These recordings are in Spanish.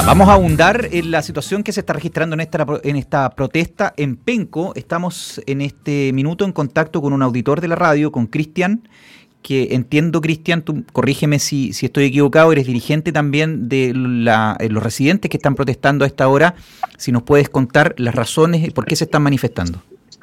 Vamos a ahondar en la situación que se está registrando en esta protesta en Penco. Estamos en este minuto en contacto con un auditor de la radio, con Cristian, que entiendo, Cristian, tú corrígeme si estoy equivocado, eres dirigente también de los residentes que están protestando a esta hora. Si nos puedes contar las razones y por qué se están manifestando.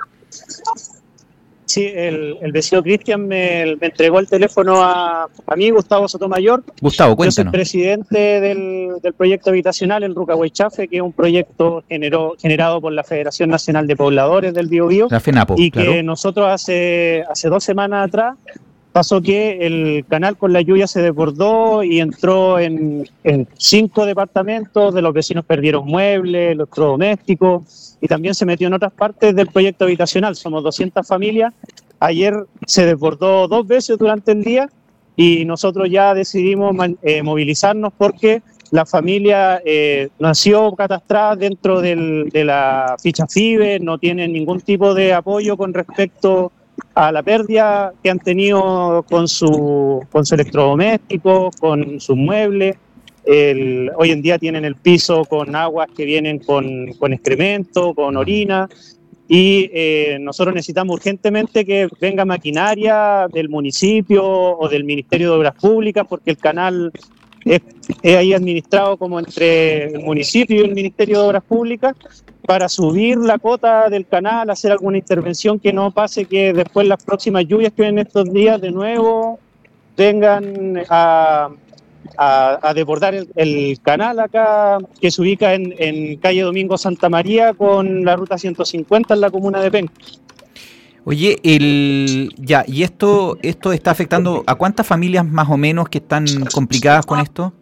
Sí, el vecino Cristian me entregó el teléfono a mí, Gustavo Sotomayor. Gustavo, cuéntanos. Yo soy presidente del proyecto habitacional El Rucahuaychafe, que es un proyecto generado por la Federación Nacional de Pobladores del Biobío. La FENAPO, y claro. Que nosotros hace 2 semanas atrás pasó que el canal con la lluvia se desbordó y entró en 5 departamentos, de los vecinos perdieron muebles, electrodomésticos, y también se metió en otras partes del proyecto habitacional. Somos 200 familias. Ayer se desbordó 2 veces durante el día y nosotros ya decidimos movilizarnos porque la familia nació catastrada dentro de la ficha FIBE, no tienen ningún tipo de apoyo con respecto a la pérdida que han tenido con su electrodoméstico, con sus muebles. Hoy en día tienen el piso con aguas que vienen con excremento, con orina, y nosotros necesitamos urgentemente que venga maquinaria del municipio o del Ministerio de Obras Públicas, porque el canal es ahí administrado como entre el municipio y el Ministerio de Obras Públicas, para subir la cota del canal, hacer alguna intervención que no pase que después las próximas lluvias que vienen estos días de nuevo vengan a desbordar el canal acá, que se ubica en calle Domingo Santa María con la ruta 150 en la comuna de Penco. Oye, ¿y esto está afectando a cuántas familias más o menos que están complicadas con esto?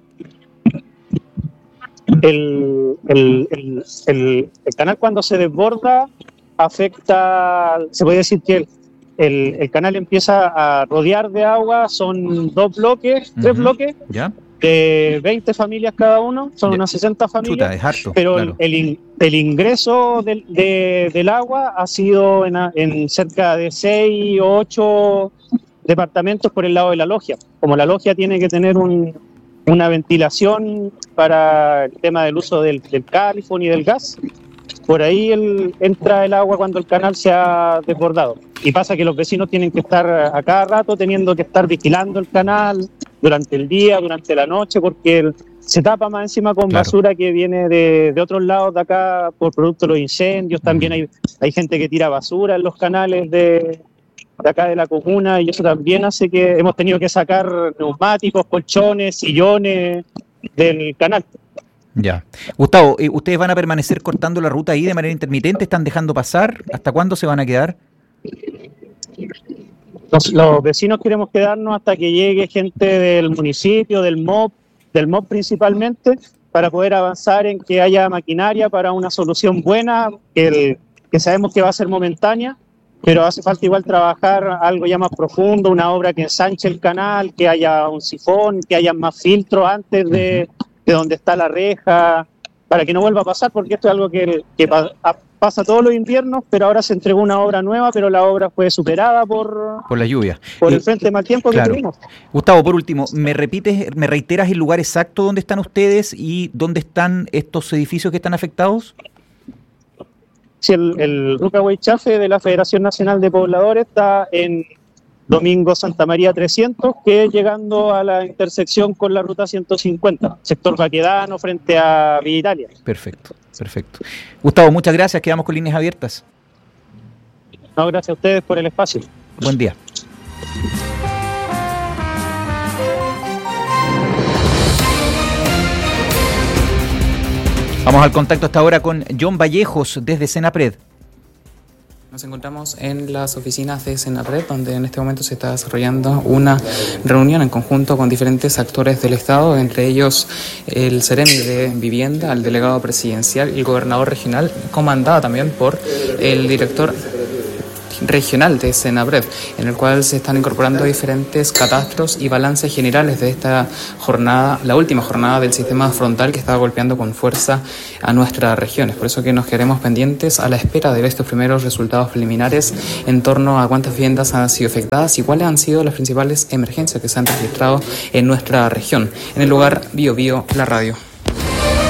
El canal, cuando se desborda, afecta, se puede decir que el canal empieza a rodear de agua. Son 2 bloques, 3 bloques, ¿ya? De 20 familias cada uno, son unas 60 familias. Chuta, es harto, pero claro. el ingreso del agua ha sido en cerca de 6 o 8 departamentos por el lado de la logia. Como la logia tiene que tener una ventilación para el tema del uso del califón y del gas, por ahí entra el agua cuando el canal se ha desbordado. Y pasa que los vecinos tienen que estar a cada rato teniendo que estar vigilando el canal durante el día, durante la noche, porque se tapa más encima con basura que viene de otros lados de acá por producto de los incendios. También hay gente que tira basura en los canales de acá de la comuna, y eso también hace que hemos tenido que sacar neumáticos, colchones, sillones del canal. Ya. Gustavo, ¿ustedes van a permanecer cortando la ruta ahí de manera intermitente? ¿Están dejando pasar? ¿Hasta cuándo se van a quedar? Los vecinos queremos quedarnos hasta que llegue gente del municipio, del MOP principalmente, para poder avanzar en que haya maquinaria para una solución buena, que sabemos que va a ser momentánea, pero hace falta igual trabajar algo ya más profundo, una obra que ensanche el canal, que haya un sifón, que haya más filtros antes de donde está la reja, para que no vuelva a pasar, porque esto es algo que pasa todos los inviernos, pero ahora se entregó una obra nueva, pero la obra fue superada por la lluvia, por el frente de mal tiempo que tuvimos. Gustavo, por último, ¿me reiteras el lugar exacto donde están ustedes y dónde están estos edificios que están afectados? Sí, el Rucahuaychafe de la Federación Nacional de Pobladores está en Domingo Santa María 300, que es llegando a la intersección con la ruta 150, sector Baquedano frente a Villa Italia. Perfecto. Gustavo, muchas gracias, quedamos con líneas abiertas. No, gracias a ustedes por el espacio. Buen día. Vamos al contacto hasta ahora con John Vallejos desde Senapred. Nos encontramos en las oficinas de Senapred, donde en este momento se está desarrollando una reunión en conjunto con diferentes actores del Estado, entre ellos el Seremi de Vivienda, el delegado presidencial y el gobernador regional, comandado también por el director regional de Senapred, en el cual se están incorporando diferentes catastros y balances generales de esta jornada, la última jornada del sistema frontal que está golpeando con fuerza a nuestras regiones. Por eso que nos quedaremos pendientes a la espera de estos primeros resultados preliminares en torno a cuántas viviendas han sido afectadas y cuáles han sido las principales emergencias que se han registrado en nuestra región. En el lugar Biobío, la radio.